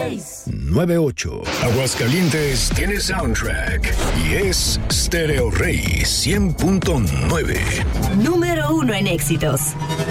98. Aguascalientes tiene soundtrack y es Stereo Rey 100.9. Número 1 en éxitos.